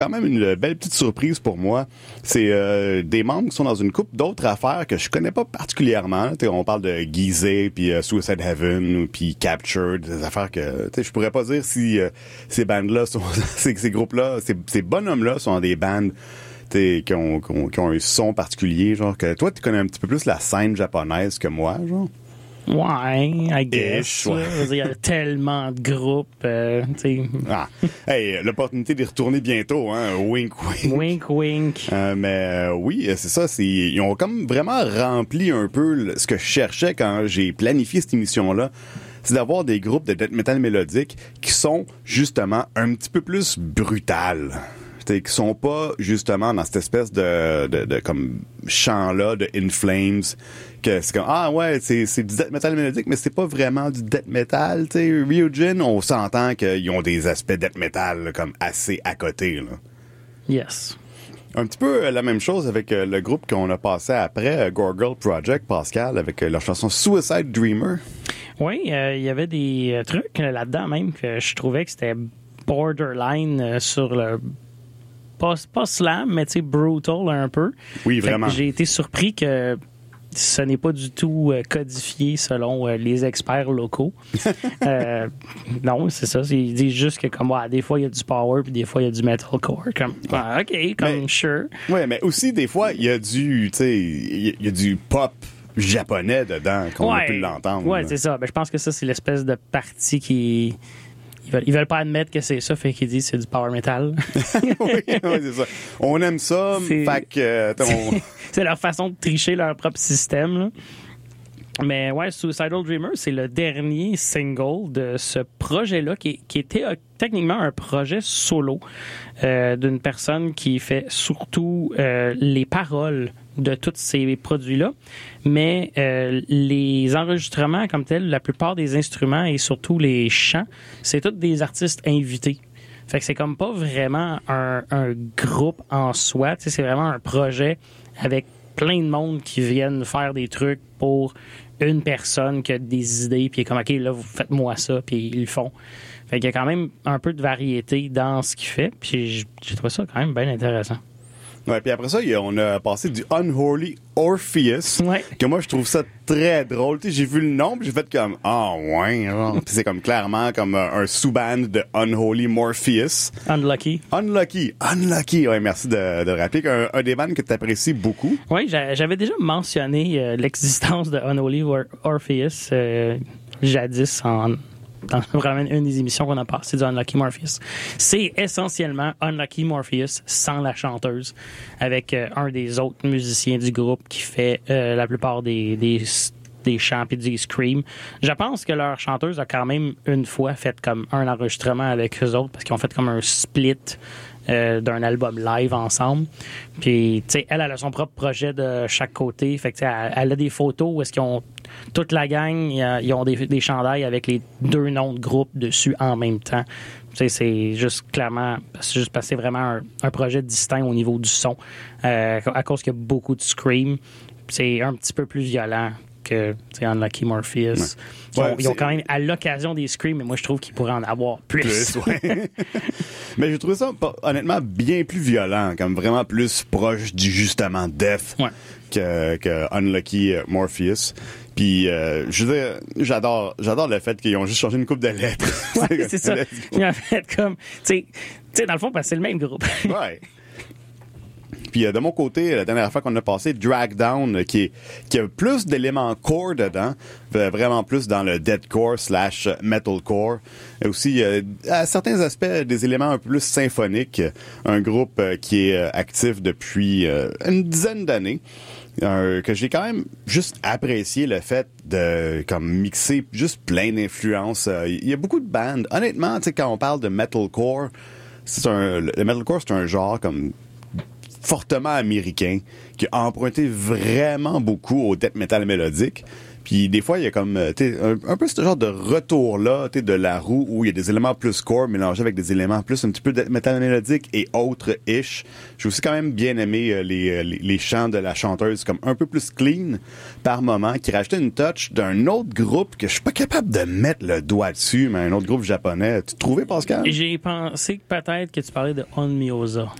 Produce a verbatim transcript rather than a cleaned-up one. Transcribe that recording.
quand même une belle petite surprise pour moi. C'est euh, des membres qui sont dans une couple d'autres affaires que je connais pas particulièrement. T'sais, on parle de Gizeh, puis euh, Suicide Heaven, puis Captured, des affaires que je pourrais pas dire si euh, ces bandes-là sont, ces, ces groupes-là, ces, ces bonhommes-là sont des bandes qui ont, qui, ont, qui ont un son particulier, genre que toi, tu connais un petit peu plus la scène japonaise que moi, genre. Ouais, I guess. Ish, ouais. Il y a tellement de groupes, euh, tu sais. Ah, hey, l'opportunité d'y retourner bientôt, hein, wink, wink. Wink, wink. Euh, mais euh, oui, c'est ça, c'est ils ont comme vraiment rempli un peu le, ce que je cherchais quand j'ai planifié cette émission-là, c'est d'avoir des groupes de death metal mélodique qui sont justement un petit peu plus brutales. T'sais, qui sont pas justement dans cette espèce de, de, de comme chant-là de In Flames, que c'est comme ah ouais, c'est, c'est du death metal mélodique, mais c'est pas vraiment du death metal. T'sais, Ryujin, on s'entend qu'ils ont des aspects death metal là, comme assez à côté. Là. Yes. Un petit peu euh, la même chose avec euh, le groupe qu'on a passé après, euh, Gorgle Project, Pascal, avec euh, leur chanson Suicide Dreamer. Oui, il euh, y avait des euh, trucs là-dedans même que je trouvais que c'était borderline euh, sur le Pas, pas slam, mais tu sais, brutal un peu. Oui, vraiment. J'ai été surpris que ce n'est pas du tout euh, codifié selon euh, les experts locaux. euh, non, c'est ça. Ils disent juste que comme ouais, des fois il y a du power puis des fois il y a du metalcore. Comme ah, ok, comme mais, sure. Ouais, mais aussi des fois il y a du, tu sais, il y, y a du pop japonais dedans qu'on ouais, a pu l'entendre. Ouais, c'est ça. Ben, je pense que ça c'est l'espèce de partie qui Ils veulent, ils veulent pas admettre que c'est ça, fait qu'ils disent que c'est du power metal. oui, oui, c'est ça. On aime ça, c'est, fait que... Euh, on... c'est leur façon de tricher leur propre système, là. Mais ouais, Suicidal Dreamer, c'est le dernier single de ce projet-là qui, qui était euh, techniquement un projet solo euh, d'une personne qui fait surtout euh, les paroles de tous ces produits-là, mais euh, les enregistrements comme tels, la plupart des instruments et surtout les chants, c'est tous des artistes invités. Fait que c'est comme pas vraiment un, un groupe en soi, tu sais, c'est vraiment un projet avec plein de monde qui viennent faire des trucs pour une personne qui a des idées, puis est comme, OK, là, vous faites-moi ça, puis ils le font. Fait qu'il y a quand même un peu de variété dans ce qu'il fait, puis j'ai trouvé ça quand même bien intéressant. Ouais, puis après ça, on a passé du Unholy Orpheus, ouais. que moi, je trouve ça très drôle. Tu sais, j'ai vu le nom, puis j'ai fait comme, ah, oh, ouais, puis c'est comme clairement comme un sous-band de Unholy Morpheus. Unlucky. Unlucky. Unlucky. Ouais, merci de, de rappeler qu'un un des bands que tu apprécies beaucoup. Oui, j'avais déjà mentionné euh, l'existence de Unholy Or- Orpheus euh, jadis en... dans vraiment une des émissions qu'on a passées du Unlucky Morpheus. C'est essentiellement Unlucky Morpheus sans la chanteuse, avec euh, un des autres musiciens du groupe qui fait euh, la plupart des, des, des chants et des screams. Je pense que leur chanteuse a quand même une fois fait comme un enregistrement avec eux autres, parce qu'ils ont fait comme un split Euh, d'un album live ensemble. Puis, tu sais, elle, elle a son propre projet de chaque côté. Fait que, tu sais, elle, elle a des photos où est-ce qu'ils ont toute la gang, ils ont des, des chandails avec les deux noms de groupe dessus en même temps. Tu sais, c'est juste clairement, c'est juste parce que c'est vraiment un, un projet distinct au niveau du son. Euh, à cause qu'il y a beaucoup de scream. C'est un petit peu plus violent que Unlucky Morpheus. Ouais. Ils, ont, ouais, ils ont quand même à l'occasion des screams, mais moi je trouve qu'ils pourraient en avoir plus. Plus, ouais. Mais j'ai trouvé ça honnêtement bien plus violent, comme vraiment plus proche du justement death ouais. que, que Unlucky Morpheus. Puis euh, je veux dire, j'adore, j'adore le fait qu'ils ont juste changé une couple de lettres. Ouais, c'est ça. Ils ont fait comme, tu sais, dans le fond, parce que c'est le même groupe. Ouais. Puis euh, de mon côté, la dernière fois qu'on a passé, Drag Down, euh, qui, est, qui a plus d'éléments core dedans, euh, vraiment plus dans le deathcore slash metalcore. Et aussi, euh, à certains aspects, des éléments un peu plus symphoniques. Un groupe euh, qui est euh, actif depuis euh, une dizaine d'années. Euh, que j'ai quand même juste apprécié le fait de comme mixer juste plein d'influences. Il euh, y a beaucoup de bandes. Honnêtement, tu sais, quand on parle de metalcore, c'est un, le metalcore, c'est un genre comme fortement américain, qui a emprunté vraiment beaucoup au death metal mélodique. Puis des fois, il y a comme t'sais, un, un peu ce genre de retour-là t'sais, de la roue où il y a des éléments plus core mélangés avec des éléments plus un petit peu de métal mélodique et autres-ish. J'ai aussi quand même bien aimé euh, les, les, les chants de la chanteuse comme un peu plus clean par moment, qui rajoutait une touch d'un autre groupe que je suis pas capable de mettre le doigt dessus, mais un autre groupe japonais. Tu te trouvais, Pascal? J'ai pensé que peut-être que tu parlais de Onmyoza.